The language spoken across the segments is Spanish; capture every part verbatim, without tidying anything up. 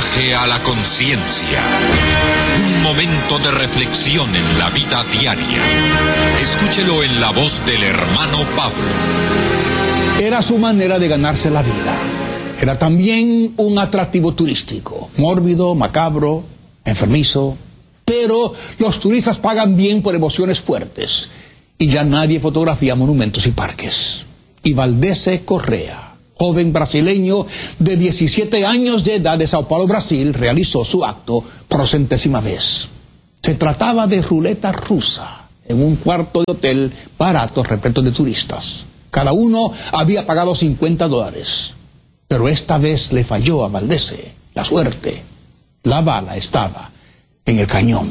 Viaje a la conciencia. Un momento de reflexión en la vida diaria. Escúchelo en la voz del hermano Pablo. Era su manera de ganarse la vida. Era también un atractivo turístico, mórbido, macabro, enfermizo. Pero los turistas pagan bien por emociones fuertes y ya nadie fotografía monumentos y parques. Y Valdese Correa, joven brasileño de diecisiete años de edad de Sao Paulo, Brasil, realizó su acto por centésima vez. Se trataba de ruleta rusa en un cuarto de hotel barato repleto de turistas. Cada uno había pagado cincuenta dólares. Pero esta vez le falló a Valdese la suerte. La bala estaba en el cañón.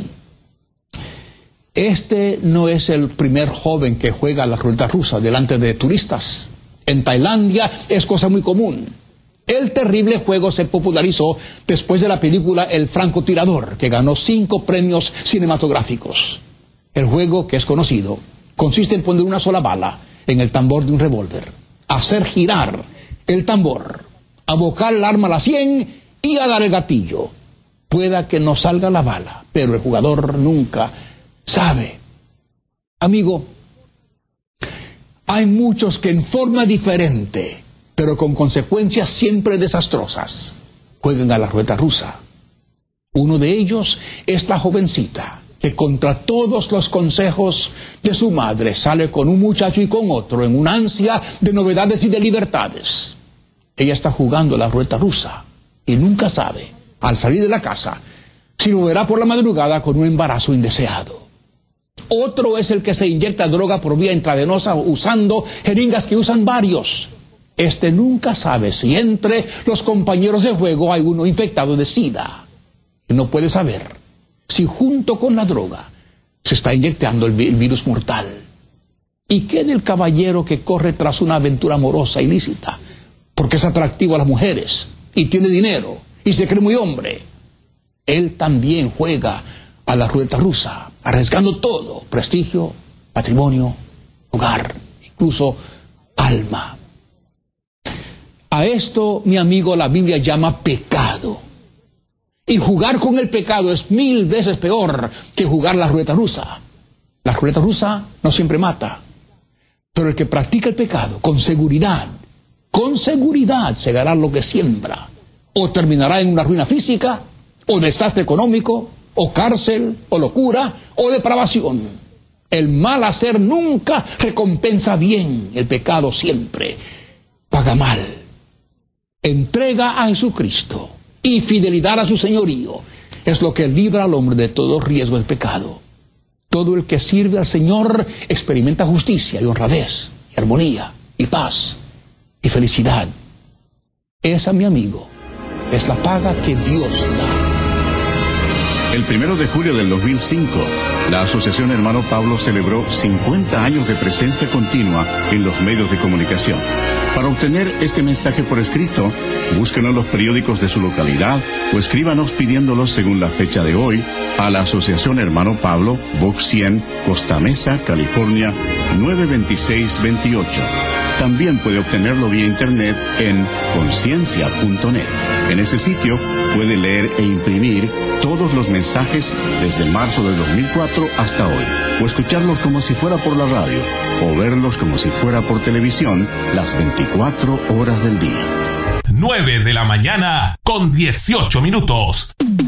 Este no es el primer joven que juega a la ruleta rusa delante de turistas. En Tailandia es cosa muy común. El terrible juego se popularizó después de la película El francotirador, que ganó cinco premios cinematográficos. El juego, que es conocido, consiste en poner una sola bala en el tambor de un revólver, hacer girar el tambor, abocar el arma a la sien y a dar el gatillo. Pueda que no salga la bala, pero el jugador nunca sabe. Amigo, hay muchos que en forma diferente, pero con consecuencias siempre desastrosas, juegan a la ruleta rusa. Uno de ellos es la jovencita que contra todos los consejos de su madre sale con un muchacho y con otro en una ansia de novedades y de libertades. Ella está jugando a la ruleta rusa y nunca sabe, al salir de la casa, si volverá por la madrugada con un embarazo indeseado. Otro es el que se inyecta droga por vía intravenosa usando jeringas que usan varios. Este nunca sabe si entre los compañeros de juego hay uno infectado de SIDA. Y no puede saber si junto con la droga se está inyectando el, vi- el virus mortal. ¿Y qué del caballero que corre tras una aventura amorosa ilícita? Porque es atractivo a las mujeres y tiene dinero y se cree muy hombre. Él también juega a la ruleta rusa, arriesgando todo: prestigio, patrimonio, hogar, incluso alma. A esto, mi amigo, la Biblia llama pecado. Y jugar con el pecado es mil veces peor que jugar la ruleta rusa. La ruleta rusa no siempre mata, pero el que practica el pecado con seguridad, con seguridad segará lo que siembra. O terminará en una ruina física, o desastre económico, o cárcel, o locura, o depravación. El mal hacer nunca recompensa bien, el pecado siempre paga mal. Entrega a Jesucristo y fidelidad a su señorío es lo que libra al hombre de todo riesgo del pecado. Todo el que sirve al Señor experimenta justicia y honradez, y armonía, y paz, y felicidad. Esa, mi amigo, es la paga que Dios da. El primero de julio del dos mil cinco, la Asociación Hermano Pablo celebró cincuenta años de presencia continua en los medios de comunicación. Para obtener este mensaje por escrito, búsquenos en los periódicos de su localidad o escríbanos pidiéndolos según la fecha de hoy a la Asociación Hermano Pablo, Box cien, Costa Mesa, California, nueve dos seis dos ocho. También puede obtenerlo vía internet en conciencia punto net. En ese sitio puede leer e imprimir todos los mensajes desde marzo del dos mil cuatro hasta hoy, o escucharlos como si fuera por la radio, o verlos como si fuera por televisión las veinticuatro horas del día. nueve de la mañana con dieciocho minutos.